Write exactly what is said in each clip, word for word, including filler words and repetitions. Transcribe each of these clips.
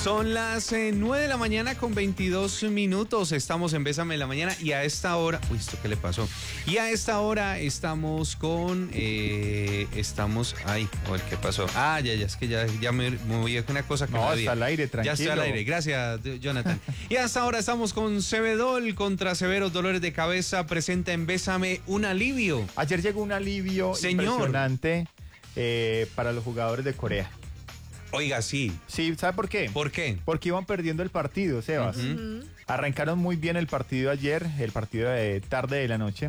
Son las eh, nueve de la mañana con veintidós minutos. Estamos en Bésame en la mañana y a esta hora... Uy, ¿esto qué le pasó? Y a esta hora estamos con... Eh, estamos... Ay, a ver, ¿qué pasó? Ah, ya, ya, es que ya, ya me moví con una cosa que no, no está había. al aire, tranquilo. Ya está al aire, gracias, Jonathan. Y hasta ahora estamos con Cebedol contra severos dolores de cabeza. Presenta en Bésame un alivio. Ayer llegó un alivio Señor. impresionante eh, para los jugadores de Corea. Oiga, sí. Sí, ¿sabe por qué? ¿Por qué? Porque iban perdiendo el partido, Sebas. Uh-huh. Arrancaron muy bien el partido ayer, el partido de tarde de la noche,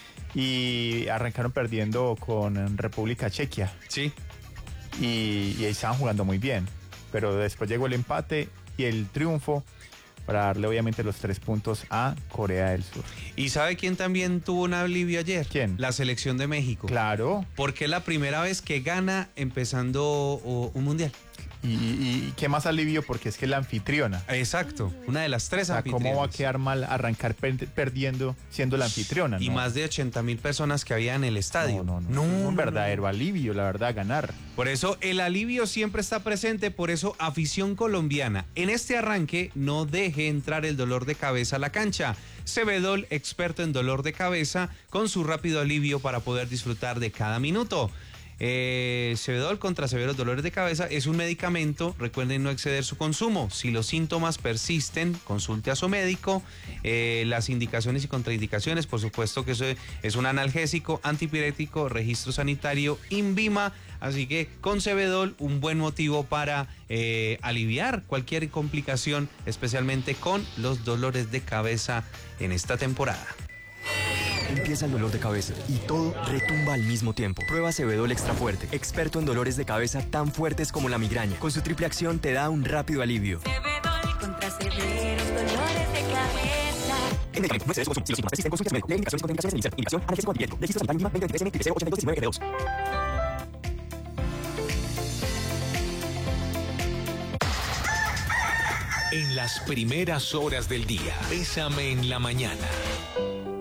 y arrancaron perdiendo con República Chequia. Sí. Y, y ahí estaban jugando muy bien, pero después llegó el empate y el triunfo para darle obviamente los tres puntos a Corea del Sur. ¿Y sabe quién también tuvo un alivio ayer? ¿Quién? La selección de México. Claro. Porque es la primera vez que gana empezando o, un mundial. Y, y, y qué más alivio porque es que es la anfitriona. Exacto, una de las tres o sea, anfitrionas. ¿cómo va a quedar mal arrancar per perdiendo siendo la anfitriona? Y ¿no? más de ochenta mil personas que había en el estadio. No, no, no. no, no un verdadero no. alivio, la verdad, ganar. Por eso el alivio siempre está presente, por eso afición colombiana. En este arranque no deje entrar el dolor de cabeza a la cancha. Cebedol, experto en dolor de cabeza, con su rápido alivio para poder disfrutar de cada minuto. Eh, Cebedol contra severos dolores de cabeza es un medicamento, recuerden no exceder su consumo. Si los síntomas persisten, consulte a su médico. Eh, las indicaciones y contraindicaciones, por supuesto que eso es un analgésico, antipirético, registro sanitario, INVIMA, así que con Cebedol un buen motivo para eh, aliviar cualquier complicación, especialmente con los dolores de cabeza en esta temporada. Empieza el dolor de cabeza y todo retumba al mismo tiempo. Prueba Cebedol Extra Fuerte, experto en dolores de cabeza tan fuertes como la migraña. Con su triple acción te da un rápido alivio. Cebedol contra severos dolores de cabeza. En medicamento, no excedes su consumo. Si los síntomas persisten, consulte a su médico. Lee indicaciones y contraindicaciones de iniciación. Indicación, analgésico antipirético. Registro sanitario INVIMA veinte veintitrés M T C ochenta y dos diecinueve G dos. En las primeras horas del día, Bésame en la mañana.